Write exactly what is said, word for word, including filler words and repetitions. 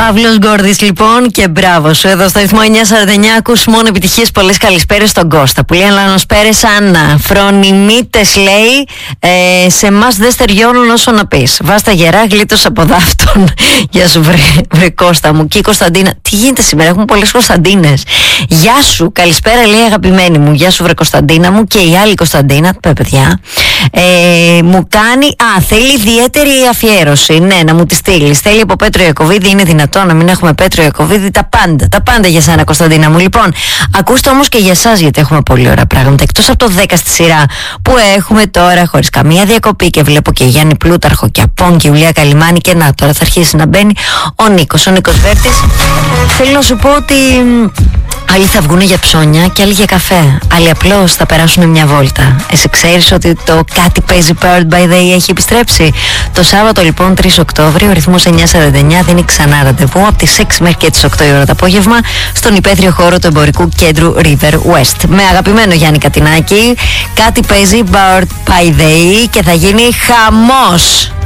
Παύλος Γκόρδης λοιπόν, και μπράβο σου. Εδώ στο ρυθμό εννιά σαράντα εννιά ακούς μόνο επιτυχίες. Πολλές καλησπέρες στον Κώστα που λέει Αλάνος Πέρες Άννα. Φρονιμίτες λέει, ε, σε εμάς δεν στεριώνουν όσο να πεις. Βάστα γερά, γλίτος από δάφτων. Γεια σου βρε, βρε Κώστα μου. Και η Κωνσταντίνα, τι γίνεται σήμερα, έχουμε πολλές Κωνσταντίνες. Γεια σου, καλησπέρα λέει αγαπημένη μου. Γεια σου βρε Κωνσταντίνα μου. Και η άλλη Κωνσταντίνα, παιδιά, ε, μου κάνει, α, θέλει ιδιαίτερη αφιέρωση. Ναι, να μου τη στείλει. Θέλει από Πέτρο Ιακωβίδη, είναι δυνατόν να μην έχουμε Πέτρο Ιακωβίδη? Τα πάντα, τα πάντα για σένα Κωνσταντίνα μου. Λοιπόν, ακούστε όμως και για εσάς, γιατί έχουμε πολύ ωραία πράγματα. Εκτός από το δέκα στη σειρά που έχουμε τώρα χωρίς καμία διακοπή, και βλέπω και Γιάννη Πλούταρχο και Απόν και Ιουλία Καλιμάνη, και να τώρα θα αρχίσει να μπαίνει ο Νίκος, ο Νίκος Βέρτης. Θέλω να σου πω ότι άλλοι θα βγουν για ψώνια και άλλοι για καφέ. Άλλοι απλώς θα περάσουν μια βόλτα. Εσύ ξέρεις ότι το κάτι παίζει Powered by Day έχει επιστρέψει? Το Σάββατο λοιπόν τρεις Οκτώβρη ο ρυθμός εννιά σαράντα εννιά δίνει ξανά ραντεβού από τις έξι μέχρι και τις οκτώ η ώρα το απόγευμα στον υπαίθριο χώρο του εμπορικού κέντρου River West. Με αγαπημένο Γιάννη Κατινάκη. Κάτι παίζει Powered by Day και θα γίνει χαμός.